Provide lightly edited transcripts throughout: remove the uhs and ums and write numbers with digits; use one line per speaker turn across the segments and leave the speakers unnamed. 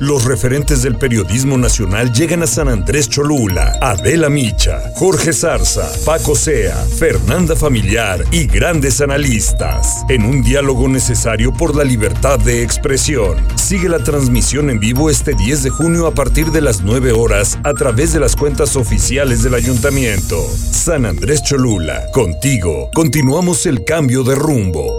Los referentes del periodismo nacional llegan a San Andrés Cholula. Adela Micha, Jorge Zarza, Paco Sea, Fernanda Familiar y grandes analistas. En un diálogo necesario por la libertad de expresión. Sigue la transmisión en vivo este 10 de junio a partir de las 9 horas a través de las cuentas oficiales del Ayuntamiento. San Andrés Cholula, contigo. Continuamos el cambio de rumbo.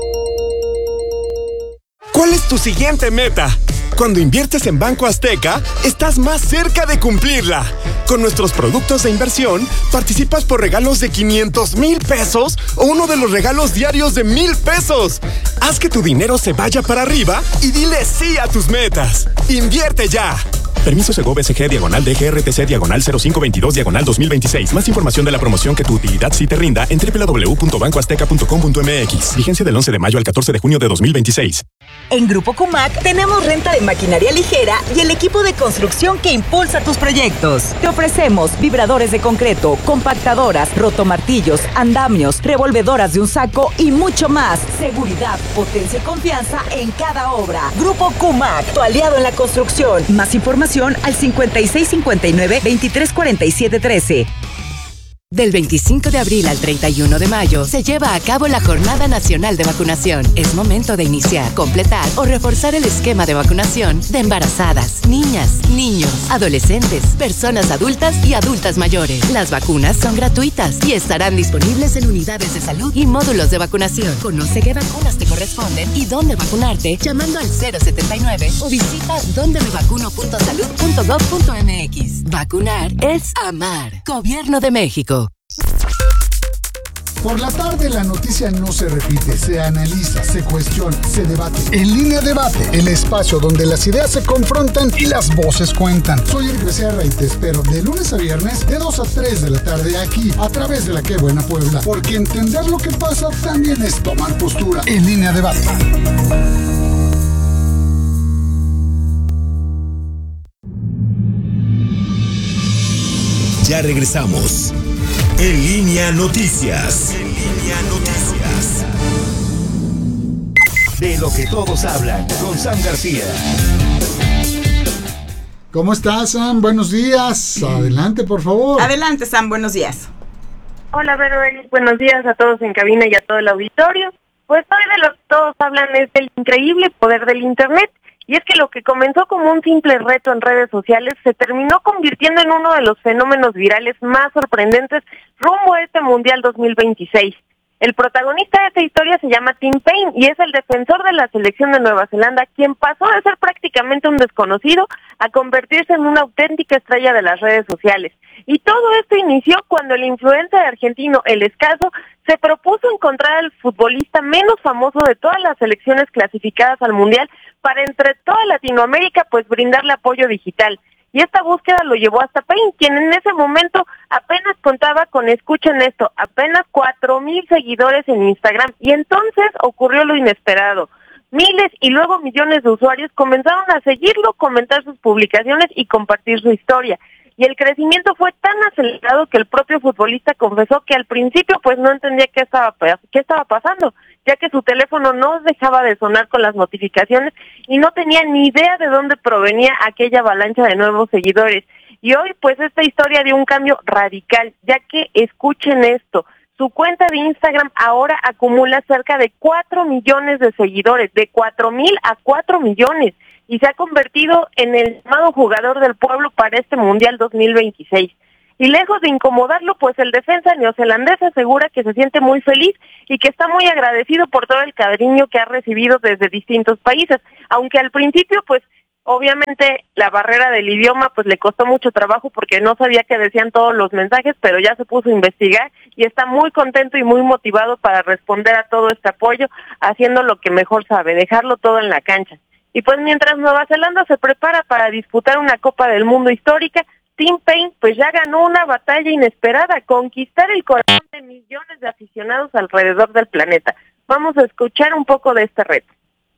¿Cuál es tu siguiente meta? Cuando inviertes en Banco Azteca, estás más cerca de cumplirla. Con nuestros productos de inversión, participas por regalos de 500,000 pesos o uno de los regalos diarios de 1,000 pesos. Haz que tu dinero se vaya para arriba y dile sí a tus metas. ¡Invierte ya! Permiso Segov SG /DGRTC /0522/2026. Más información de la promoción que tu utilidad sí te rinda en www.bancoazteca.com.mx. Vigencia del 11 de mayo al 14 de junio de 2026.
En Grupo Kumak tenemos renta de maquinaria ligera y el equipo de construcción que impulsa tus proyectos. Te ofrecemos vibradores de concreto, compactadoras, rotomartillos, andamios, revolvedoras de un saco y mucho más. Seguridad, potencia y confianza en cada obra. Grupo Kumak, tu aliado en la construcción. Más información al 5659-234713.
Del 25 de abril al 31 de mayo se lleva a cabo la Jornada Nacional de Vacunación. Es momento de iniciar, completar o reforzar el esquema de vacunación de embarazadas, niñas, niños, adolescentes, personas adultas y adultas mayores. Las vacunas son gratuitas y estarán disponibles en unidades de salud y módulos de vacunación. Conoce qué vacunas te corresponden y dónde vacunarte llamando al 079 o visita dondemevacuno.salud.gov.mx. Vacunar es amar. Gobierno de México.
Por la tarde la noticia no se repite, se analiza, se cuestiona, se debate. En Línea Debate, el espacio donde las ideas se confrontan y las voces cuentan. Soy Eric Becerra y te espero de lunes a viernes de 2 a 3 de la tarde aquí, a través de la Qué Buena Puebla. Porque entender lo que pasa también es tomar postura. En Línea Debate.
Ya regresamos. En Línea Noticias. De lo que todos hablan, con Sam García.
¿Cómo estás, Sam? Buenos días. Adelante, por favor.
Adelante, Sam. Buenos días.
Hola, Vero. Buenos días a todos en cabina y a todo el auditorio. Pues hoy de lo que todos hablan es del increíble poder del Internet. Y es que lo que comenzó como un simple reto en redes sociales se terminó convirtiendo en uno de los fenómenos virales más sorprendentes rumbo a este Mundial 2026. El protagonista de esta historia se llama Tim Paine y es el defensor de la selección de Nueva Zelanda, quien pasó de ser prácticamente un desconocido a convertirse en una auténtica estrella de las redes sociales. Y todo esto inició cuando el influencer argentino El Escaso se propuso encontrar al futbolista menos famoso de todas las selecciones clasificadas al Mundial para entre toda Latinoamérica pues brindarle apoyo digital. Y esta búsqueda lo llevó hasta Paine, quien en ese momento apenas contaba con, escuchen esto, apenas 4,000 seguidores en Instagram. Y entonces ocurrió lo inesperado. Miles y luego millones de usuarios comenzaron a seguirlo, comentar sus publicaciones y compartir su historia. Y el crecimiento fue tan acelerado que el propio futbolista confesó que al principio pues no entendía qué estaba pasando, ya que su teléfono no dejaba de sonar con las notificaciones y no tenía ni idea de dónde provenía aquella avalancha de nuevos seguidores. Y hoy pues esta historia dio un cambio radical, ya que escuchen esto, su cuenta de Instagram ahora acumula cerca de 4 millones de seguidores, de 4,000 a 4 millones. Y se ha convertido en el llamado jugador del pueblo para este Mundial 2026. Y lejos de incomodarlo, pues el defensa neozelandés asegura que se siente muy feliz y que está muy agradecido por todo el cariño que ha recibido desde distintos países, aunque al principio, pues obviamente la barrera del idioma pues le costó mucho trabajo porque no sabía qué decían todos los mensajes, pero ya se puso a investigar y está muy contento y muy motivado para responder a todo este apoyo, haciendo lo que mejor sabe, dejarlo todo en la cancha. Y pues mientras Nueva Zelanda se prepara para disputar una Copa del Mundo histórica, Tim Paine pues ya ganó una batalla inesperada, conquistar el corazón de millones de aficionados alrededor del planeta. Vamos a escuchar un poco de este reto.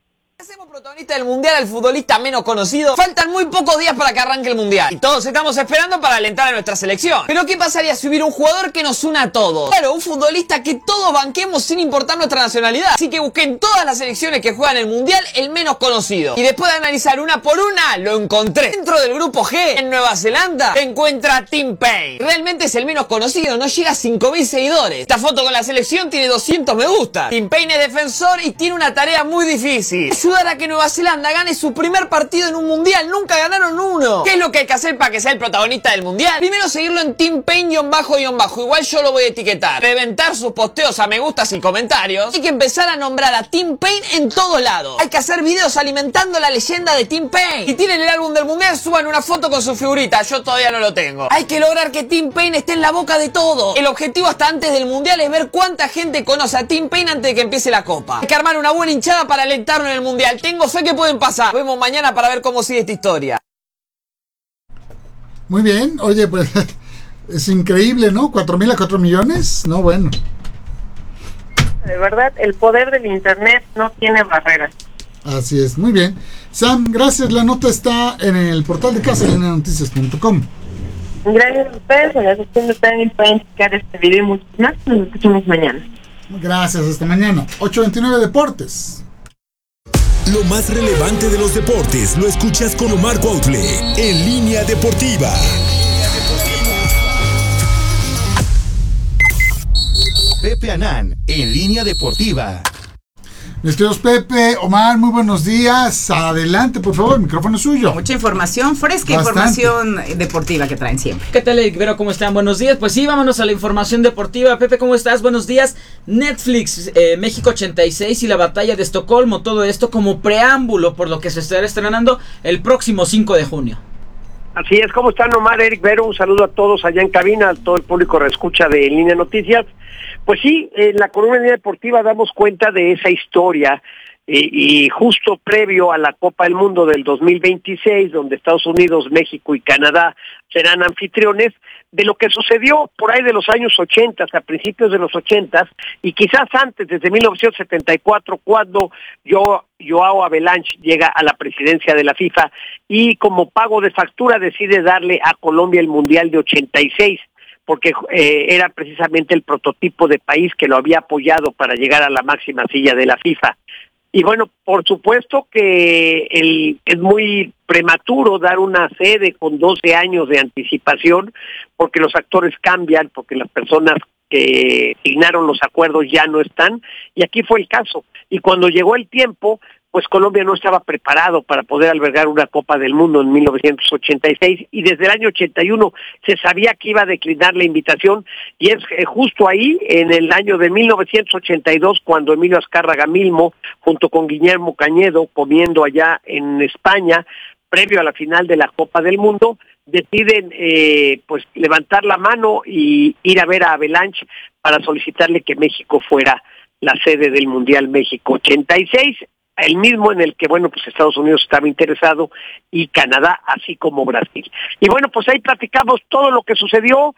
Hacemos protagonista del mundial al futbolista menos conocido. Faltan muy pocos días para que arranque el mundial y todos estamos esperando para alentar a nuestra selección. Pero ¿qué pasaría si hubiera un jugador que nos una a todos? Claro, un futbolista que todos banquemos sin importar nuestra nacionalidad. Así que busqué en todas las selecciones que juegan el mundial el menos conocido. Y después de analizar una por una, lo encontré. Dentro del grupo G, en Nueva Zelanda, se encuentra Tim Payne. Realmente es el menos conocido, no llega a 5.000 seguidores. Esta foto con la selección tiene 200 me gusta. Tim Payne es defensor y tiene una tarea muy difícil: ayudar a que Nueva Zelanda gane su primer partido en un mundial. Nunca ganaron uno. ¿Qué es lo que hay que hacer para que sea el protagonista del mundial? Primero, seguirlo en Tim Payne__. Igual yo lo voy a etiquetar. Reventar sus posteos a me gustas y comentarios. Hay que empezar a nombrar a Tim Payne en todos lados. Hay que hacer videos alimentando la leyenda de Tim Payne. Si tienen el álbum del mundial, suban una foto con su figurita. Yo todavía no lo tengo. Hay que lograr que Tim Payne esté en la boca de todo. El objetivo hasta antes del mundial es ver cuánta gente conoce a Tim Payne antes de que empiece la copa. Hay que armar una buena hinchada para alentarlo en el mundial. Tengo fe que pueden pasar. Nos vemos mañana para ver cómo sigue esta historia.
Muy bien, oye, pues es increíble, ¿no? 4,000 a 4 millones, no, bueno.
De verdad, el poder del internet no tiene barreras.
Así es, muy bien. Sam, gracias, la nota está en el portal de casalinenoticias.com.
Gracias a ustedes, a la sección de Planning pueden checar este video y mucho más. Nos escuchamos mañana.
Gracias, hasta mañana. 8:29 Deportes.
Lo más relevante de los deportes lo escuchas con Omar Cuautle en Línea Deportiva.
Pepe Anán en Línea Deportiva.
Mis queridos Pepe, Omar, muy buenos días. Adelante, por favor, el micrófono es suyo.
Mucha información, fresca información deportiva que traen siempre.
¿Qué tal, Eric Vero? ¿Cómo están? Buenos días. Pues sí, vámonos a la información deportiva. Pepe, ¿cómo estás? Buenos días. Netflix, México 86 y la batalla de Estocolmo, todo esto como preámbulo por lo que se estará estrenando el próximo 5 de junio.
Así es, ¿cómo están, Omar, Eric Vero? Un saludo a todos allá en cabina, a todo el público que escucha de Línea Noticias. Pues sí, en la columna de Línea Deportiva damos cuenta de esa historia y justo previo a la Copa del Mundo del 2026, donde Estados Unidos, México y Canadá serán anfitriones, de lo que sucedió por ahí de los años 80, a principios de los 80, y quizás antes, desde 1974, cuando Joao Havelange llega a la presidencia de la FIFA y como pago de factura decide darle a Colombia el Mundial de 86, porque era precisamente el prototipo de país que lo había apoyado para llegar a la máxima silla de la FIFA. Y bueno, por supuesto que es muy prematuro dar una sede con 12 años de anticipación, porque los actores cambian, porque las personas que signaron los acuerdos ya no están, y aquí fue el caso. Y cuando llegó el tiempo, pues Colombia no estaba preparado para poder albergar una Copa del Mundo en 1986, y desde el año 81 se sabía que iba a declinar la invitación, y es justo ahí, en el año de 1982, cuando Emilio Azcárraga Milmo, junto con Guillermo Cañedo, comiendo allá en España, previo a la final de la Copa del Mundo, deciden pues levantar la mano y ir a ver a Havelange para solicitarle que México fuera la sede del Mundial México 86, el mismo en el que, bueno, pues Estados Unidos estaba interesado y Canadá, así como Brasil. Y bueno, pues ahí platicamos todo lo que sucedió,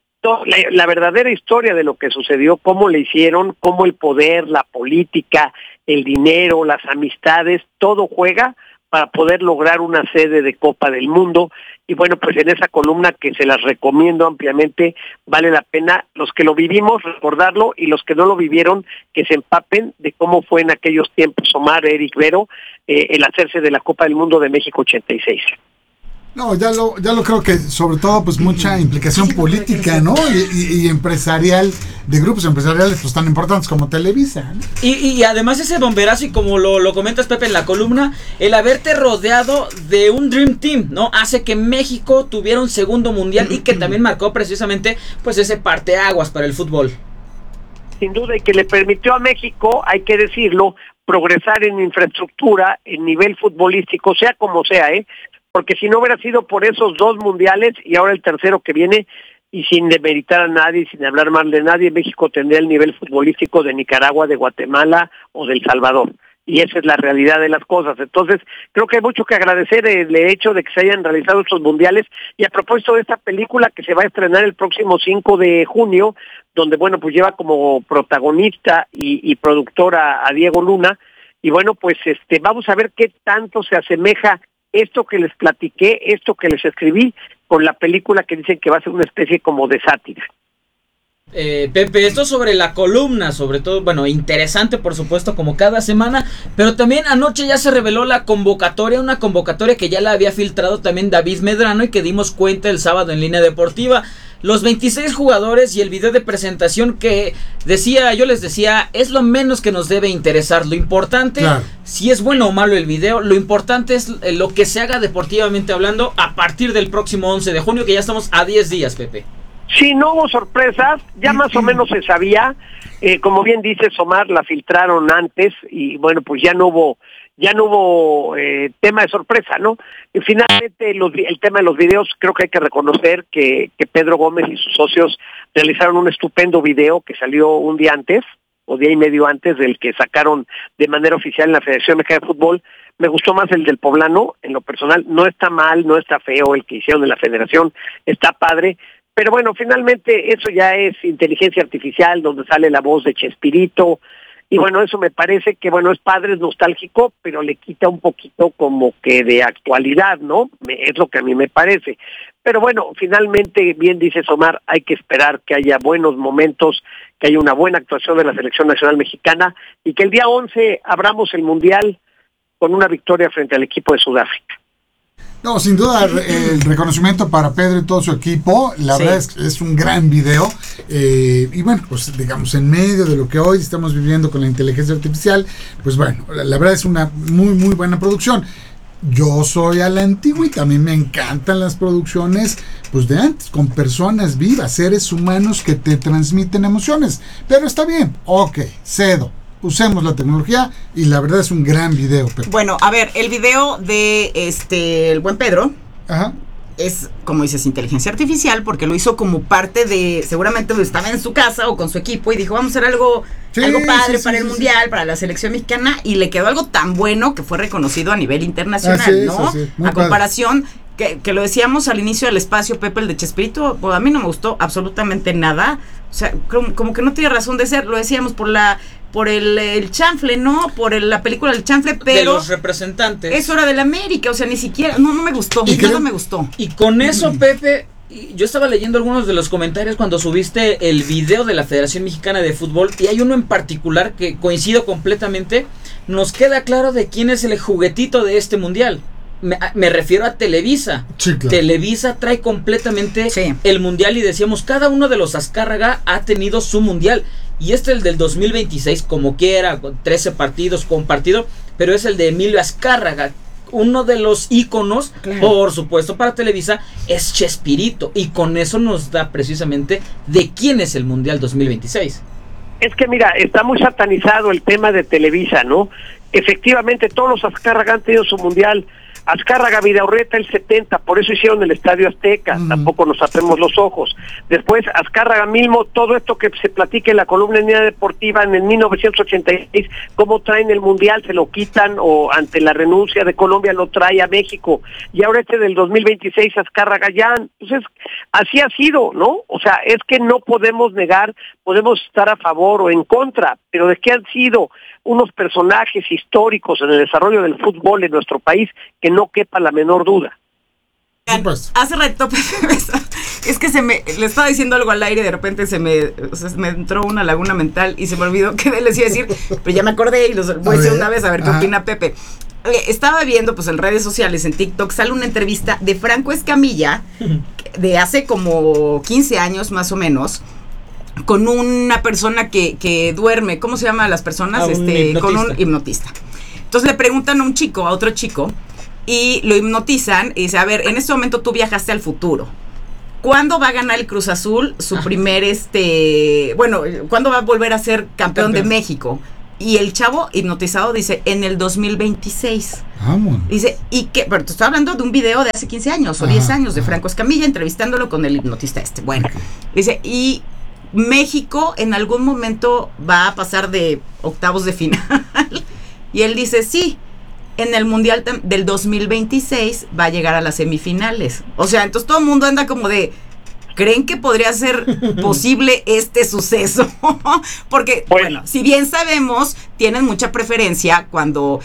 la verdadera historia de lo que sucedió, cómo le hicieron, cómo el poder, la política, el dinero, las amistades, todo juega para poder lograr una sede de Copa del Mundo. Y bueno, pues en esa columna que se las recomiendo ampliamente, vale la pena los que lo vivimos recordarlo y los que no lo vivieron que se empapen de cómo fue en aquellos tiempos, Omar, Eric Vero, el hacerse de la Copa del Mundo de México 86.
No, ya lo creo que sobre todo pues mucha implicación política, ¿no? Y empresarial, de grupos empresariales pues tan importantes como Televisa, ¿no?
Y además ese bomberazo, y como lo comentas, Pepe, en la columna, el haberte rodeado de un Dream Team, ¿no? Hace que México tuviera un segundo mundial y que también marcó precisamente pues ese parteaguas para el fútbol.
Sin duda, y que le permitió a México, hay que decirlo, progresar en infraestructura, en nivel futbolístico, sea como sea, porque si no hubiera sido por esos dos mundiales y ahora el tercero que viene, y sin demeritar a nadie, sin hablar mal de nadie, México tendría el nivel futbolístico de Nicaragua, de Guatemala o de El Salvador. Y esa es la realidad de las cosas. Entonces, creo que hay mucho que agradecer el hecho de que se hayan realizado estos mundiales. Y a propósito de esta película que se va a estrenar el próximo 5 de junio, donde, bueno, pues lleva como protagonista y productora a Diego Luna, Y bueno, pues vamos a ver qué tanto se asemeja esto que les platiqué, esto que les escribí, con la película que dicen que va a ser una especie como de sátira.
Pepe, esto sobre la columna, sobre todo, bueno, interesante por supuesto como cada semana, pero también anoche ya se reveló la convocatoria, una convocatoria que ya la había filtrado también David Medrano y que dimos cuenta el sábado en Línea Deportiva. Los 26 jugadores y el video de presentación que yo les decía, es lo menos que nos debe interesar. Lo importante, claro, si es bueno o malo el video, lo importante es lo que se haga deportivamente hablando a partir del próximo 11 de junio, que ya estamos a 10 días, Pepe.
Sí, no hubo sorpresas, ya más o menos se sabía, como bien dices, Omar, la filtraron antes y bueno, pues ya no hubo tema de sorpresa, ¿no? Y finalmente el tema de los videos, creo que hay que reconocer que Pedro Gómez y sus socios realizaron un estupendo video que salió un día antes, o día y medio antes del que sacaron de manera oficial en la Federación Mexicana de Fútbol. Me gustó más el del poblano, en lo personal, no está mal, no está feo el que hicieron de la Federación, está padre. Pero bueno, finalmente eso ya es inteligencia artificial, donde sale la voz de Chespirito, y bueno, eso me parece que, bueno, es padre, es nostálgico, pero le quita un poquito como que de actualidad, ¿no? Es lo que a mí me parece. Pero bueno, finalmente, bien dices, Omar, hay que esperar que haya buenos momentos, que haya una buena actuación de la Selección Nacional Mexicana, y que el día 11 abramos el Mundial con una victoria frente al equipo de Sudáfrica.
No, sin duda el reconocimiento para Pedro y todo su equipo. La verdad es un gran video. Y bueno, pues digamos, en medio de lo que hoy estamos viviendo con la inteligencia artificial, pues bueno, la verdad es una muy, muy buena producción. Yo soy a la antigua y también me encantan las producciones pues de antes, con personas vivas, seres humanos que te transmiten emociones. Pero está bien, ok, cedo. Usemos la tecnología y la verdad es un gran video, Pepe.
Bueno, a ver, el video de el buen Pedro. Ajá. Es, como dices, inteligencia artificial, porque lo hizo como parte de, seguramente estaba en su casa o con su equipo y dijo, vamos a hacer algo padre para el Mundial, para la selección mexicana, y le quedó algo tan bueno que fue reconocido a nivel internacional, ¿no? A comparación, que lo decíamos al inicio del espacio, Pepe, el de Chespirito, pues a mí no me gustó absolutamente nada, o sea, como que no tiene razón de ser, lo decíamos por el chanfle, ¿no? Por la película del chanfle, pero...
De los representantes.
Eso era del América, o sea, ni siquiera... No me gustó, nada me gustó.
Y con eso, Pepe, yo estaba leyendo algunos de los comentarios cuando subiste el video de la Federación Mexicana de Fútbol, y hay uno en particular que coincido completamente. Nos queda claro de quién es el juguetito de este Mundial. Me refiero a Televisa. Sí, claro. Televisa trae completamente el Mundial, y decíamos, cada uno de los Azcárraga ha tenido su Mundial. Y el del 2026, como quiera, con 13 partidos compartido, pero es el de Emilio Azcárraga. Uno de los íconos, por supuesto, para Televisa, es Chespirito. Y con eso nos da precisamente de quién es el Mundial 2026.
Es que mira, está muy satanizado el tema de Televisa, ¿no? Efectivamente, todos los Azcárraga han tenido su Mundial. Azcárraga, Vidaurreta el 70, por eso hicieron el Estadio Azteca, tampoco nos tapemos los ojos. Después Azcárraga Milmo, todo esto que se platica en la columna en Línea Deportiva en el 1986, cómo traen el Mundial, se lo quitan, o ante la renuncia de Colombia lo trae a México, y ahora del 2026 Azcárraga ya, entonces así ha sido, ¿no? O sea, es que no podemos negar, podemos estar a favor o en contra, pero de que han sido unos personajes históricos en el desarrollo del fútbol en nuestro país, que no quepa la menor duda.
Hace rato es que le estaba diciendo algo al aire y de repente se me entró una laguna mental y se me olvidó que les iba a decir, pero ya me acordé y los voy a decir una vez a ver qué opina Pepe. Estaba viendo pues en redes sociales, en TikTok, sale una entrevista de Franco Escamilla de hace como 15 años más o menos, con una persona que duerme, ¿cómo se llama las personas? Con un hipnotista. Entonces le preguntan a otro chico, y lo hipnotizan, y dice, a ver, en este momento tú viajaste al futuro. ¿Cuándo va a ganar el Cruz Azul su primer, cuándo va a volver a ser campeón de México? Y el chavo hipnotizado dice, en el 2026. Dice, ¿y qué? Pero te estoy hablando de un video de hace 15 años o 10 años de Franco Escamilla entrevistándolo con el hipnotista Bueno, dice, y México en algún momento va a pasar de octavos de final. Y él dice, sí, en el Mundial del 2026 va a llegar a las semifinales. O sea, entonces todo el mundo anda como de, ¿Creen que podría ser posible este suceso? Porque, bueno, si bien sabemos, tienen mucha preferencia cuando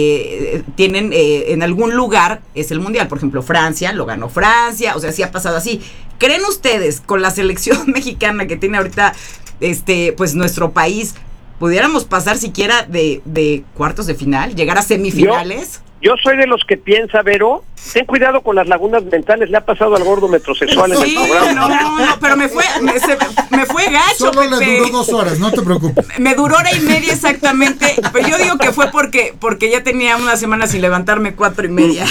tienen en algún lugar es el Mundial. Por ejemplo, Francia, lo ganó Francia, o sea, sí ha pasado así. ¿Creen ustedes, con la selección mexicana que tiene ahorita pues nuestro país, pudiéramos pasar siquiera de cuartos de final, llegar a semifinales?
Yo soy de los que piensa, Vero, ten cuidado con las lagunas mentales, le ha pasado al gordo metrosexual en el programa.
No, pero me fue gacho,
Solo
Pepe.
le duró 2 horas, no te preocupes.
Me duró 1:30 exactamente, pero yo digo que fue porque ya tenía una semana sin levantarme 4:30.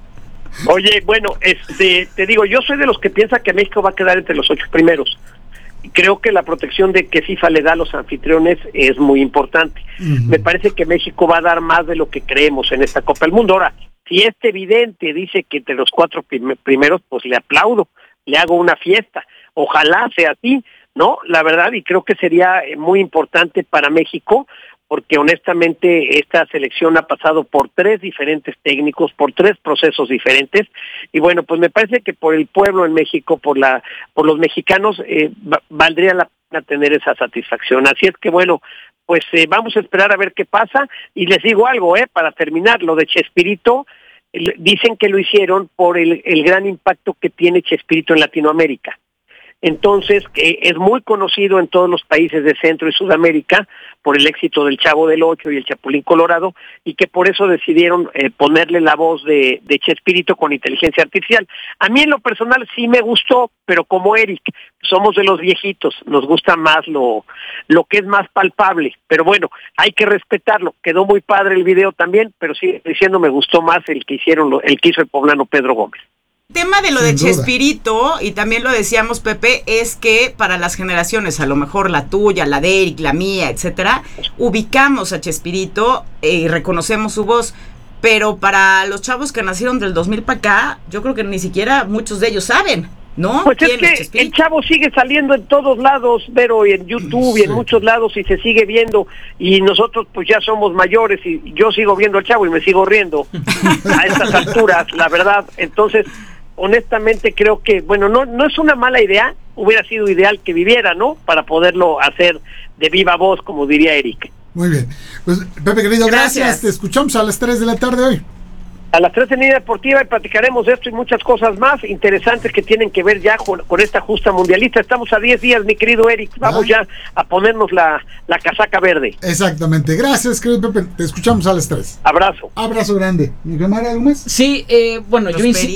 Oye, bueno, te digo, yo soy de los que piensa que México va a quedar entre los 8 primeros. Creo que la protección de que FIFA le da a los anfitriones es muy importante. Me parece que México va a dar más de lo que creemos en esta Copa del Mundo. Ahora, si es evidente dice que entre los 4 primeros, pues le aplaudo, le hago una fiesta. Ojalá sea así, ¿no? La verdad, y creo que sería muy importante para México, porque honestamente esta selección ha pasado por 3 diferentes técnicos, por 3 procesos diferentes, y bueno, pues me parece que por el pueblo en México, por los mexicanos, valdría la pena tener esa satisfacción. Así es que bueno, pues vamos a esperar a ver qué pasa, y les digo algo, para terminar, lo de Chespirito, dicen que lo hicieron por el gran impacto que tiene Chespirito en Latinoamérica. Entonces, es muy conocido en todos los países de Centro y Sudamérica por el éxito del Chavo del Ocho y el Chapulín Colorado, y que por eso decidieron ponerle la voz de Chespirito con inteligencia artificial. A mí en lo personal sí me gustó, pero como Eric, somos de los viejitos, nos gusta más lo que es más palpable, pero bueno, hay que respetarlo. Quedó muy padre el video también, pero sí diciendo me gustó más el que hizo el poblano Pedro Gómez.
El tema de lo de Chespirito, y también lo decíamos, Pepe, es que para las generaciones, a lo mejor la tuya, la de Eric, la mía, etcétera, ubicamos a Chespirito y reconocemos su voz, pero para los chavos que nacieron del 2000 para acá, yo creo que ni siquiera muchos de ellos saben, ¿no?
Pues es que el Chavo sigue saliendo en todos lados, Vero, y en YouTube y en muchos lados, y se sigue viendo, y nosotros pues ya somos mayores, y yo sigo viendo al Chavo y me sigo riendo a estas alturas, la verdad. Entonces, honestamente creo que, bueno, no es una mala idea, hubiera sido ideal que viviera, ¿no? Para poderlo hacer de viva voz, como diría Eric.
Muy bien. Pues, Pepe, querido, gracias. Te escuchamos a las 3 de la tarde hoy.
A las 3 en Línea Deportiva, y platicaremos de esto y muchas cosas más interesantes que tienen que ver ya con esta justa mundialista. Estamos a 10 días, mi querido Eric. Vamos ya a ponernos la casaca verde.
Exactamente. Gracias, querido Pepe. Te escuchamos a las 3.
Abrazo.
Abrazo grande. ¿Mi cámara, algo más?
Sí, bueno,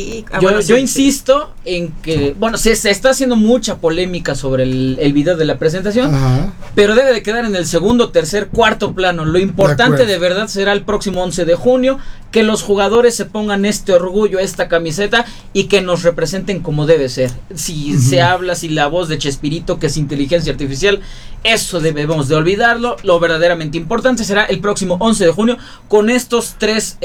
yo insisto en que, bueno, se está haciendo mucha polémica sobre el video de la presentación, pero debe de quedar en el segundo, tercer, cuarto plano. Lo importante de verdad será el próximo 11 de junio, que los jugadores se pongan este orgullo, esta camiseta, y que nos representen como debe ser. Si se habla, si la voz de Chespirito, que es inteligencia artificial, eso debemos de olvidarlo. Lo verdaderamente importante será el próximo 11 de junio con estos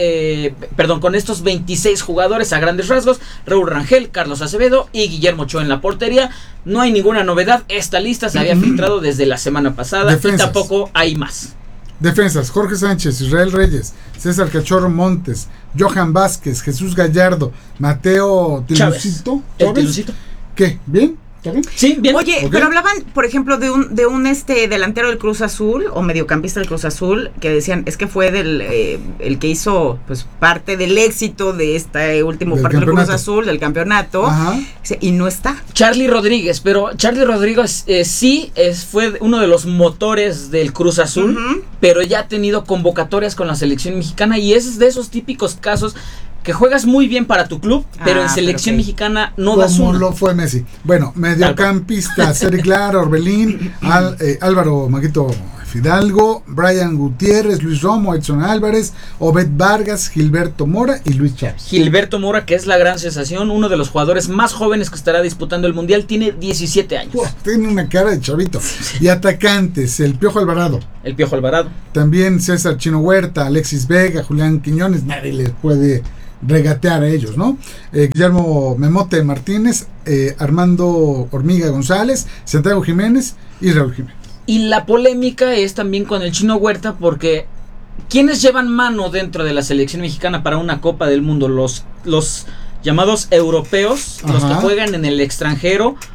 con estos 26 jugadores a grandes rasgos: Raúl Rangel, Carlos Acevedo y Guillermo Ochoa en la portería. No hay ninguna novedad, esta lista se había filtrado desde la semana pasada. Defensas. Y tampoco hay más.
Defensas: Jorge Sánchez, Israel Reyes, César Cachorro Montes, Johan Vázquez, Jesús Gallardo, Mateo Tilucito. ¿Qué? ¿Bien? ¿Está bien?
Sí, bien.
Oye, pero hablaban, por ejemplo, de un delantero del Cruz Azul, o mediocampista del Cruz Azul, que decían, es que fue el que hizo pues parte del éxito de este último partido del Cruz Azul, del campeonato, y no está.
Charlie Rodríguez, pero Charlie Rodríguez fue uno de los motores del Cruz Azul, pero ya ha tenido convocatorias con la selección mexicana, y es de esos típicos casos que juegas muy bien para tu club, pero en selección mexicana no das uno.
Como lo fue Messi. Bueno, mediocampista: Cedric Lara, Orbelín, Álvaro Maguito Fidalgo, Brian Gutiérrez, Luis Romo, Edson Álvarez, Obed Vargas, Gilberto Mora y Luis Chávez.
Gilberto Mora, que es la gran sensación, uno de los jugadores más jóvenes que estará disputando el Mundial, tiene 17 años.
Tiene una cara de chavito. Y atacantes: el Piojo Alvarado. También César Chino Huerta, Alexis Vega, Julián Quiñones. Nadie les puede regatear a ellos, ¿no? Guillermo Memote Martínez, Armando Hormiga González, Santiago Jiménez y Raúl Jiménez.
Y la polémica es también con el Chino Huerta, porque ¿quiénes llevan mano dentro de la selección mexicana para una Copa del Mundo? Los llamados europeos, los que juegan en el extranjero,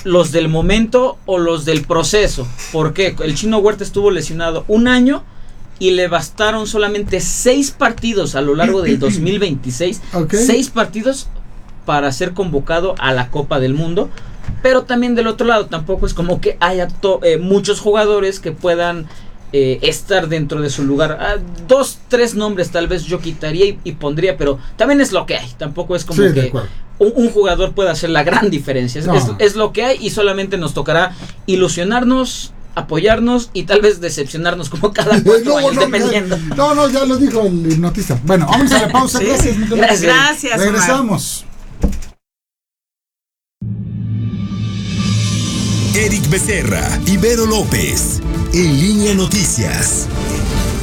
los del momento o los del proceso. ¿Por qué? El Chino Huerta estuvo lesionado 1 año y le bastaron solamente 6 partidos a lo largo del 2026. 6 partidos para ser convocado a la Copa del Mundo. Pero también del otro lado tampoco es como que haya muchos jugadores que puedan estar dentro de su lugar. 2, 3 nombres tal vez yo quitaría y pondría, pero también es lo que hay. Tampoco es como que un jugador pueda hacer la gran diferencia. Es lo que hay y solamente nos tocará ilusionarnos, apoyarnos y tal vez decepcionarnos como cada 4 años, dependiendo.
No, ya lo dijo el hipnotista. Bueno, vamos a la pausa.
Gracias.
Regresamos.
Eric Becerra, Ibero López, En Línea Noticias.